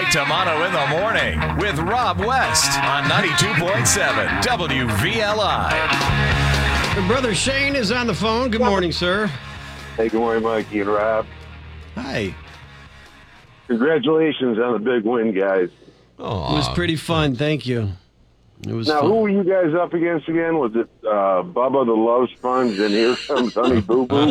Mike Tamano in the morning with Rob West on 92.7 WVLI. Brother Shane is on the phone. Good morning, sir. Hey, good morning, Mikey and Rob. Hi. Congratulations on the big win, guys. It was pretty fun. Thank you. It was Now, fun. who were you guys up against again? Was it Bubba the Love Sponge and Here Comes Honey Boo Boo?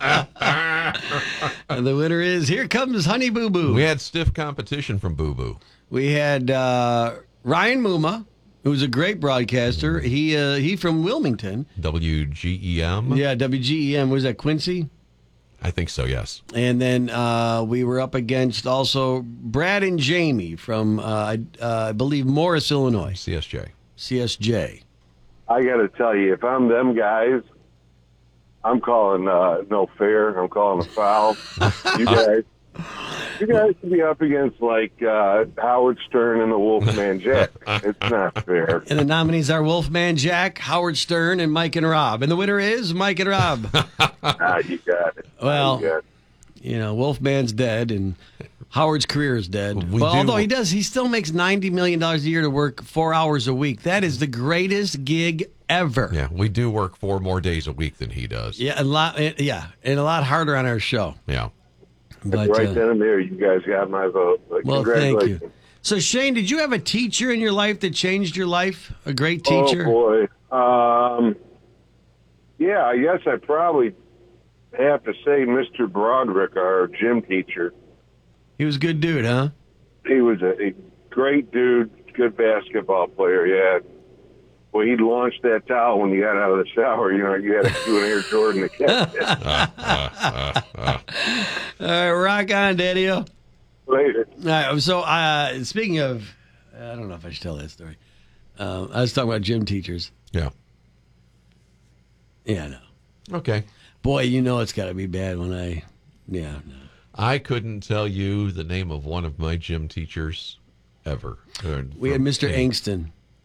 And the winner is Here Comes Honey Boo Boo. We had stiff competition from Boo Boo. We had Ryan Muma, who was a great broadcaster. He from Wilmington. WGEM? Yeah, WGEM. Was that Quincy? I think so, yes. And then we were up against also Brad and Jamie from, I believe, Morris, Illinois. CSJ. CSJ. I got to tell you, if I'm them guys, I'm calling no fair. I'm calling a foul. You guys should be up against like Howard Stern and the Wolfman Jack. It's not fair. And the nominees are Wolfman Jack, Howard Stern, and Mike and Rob. And the winner is Mike and Rob. You got it. Well, You got it. you know, Wolfman's dead and Howard's career is dead. We do- Although he still makes $90 million a year to work 4 hours a week. That is the greatest gig ever. Yeah, we do work 4 more days a week than he does. Yeah, and a lot harder on our show. Yeah. But, Right then and there, you guys got my vote. But well, thank congratulations. you. So, Shane, did you have a teacher in your life that changed your life? A great Oh, teacher? boy. Yeah, I guess I probably have to say Mr. Broderick, our gym teacher. He was a good dude, huh? He was a great dude, good basketball player, yeah. Well, he'd launch that towel when you got out of the shower. You know, you had to do an Air Jordan to catch it. All right, rock on, Daddy-O. Later. All right, so speaking of, I don't know if I should tell that story. I was talking about gym teachers. Yeah. Yeah, I know. Okay. Boy, you know it's got to be bad when no. I couldn't tell you the name of one of my gym teachers ever. We had Mr. Angston.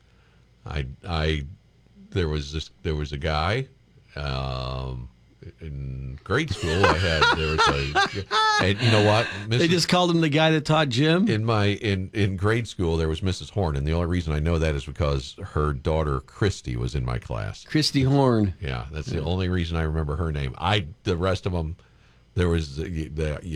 There was a guy in grade school. And you know what? They just called him the guy that taught gym? In grade school there was Mrs. Horn, and the only reason I know that is because her daughter Christy was in my class. Christy Horn. Yeah, that's the only reason I remember her name. The rest of them, there was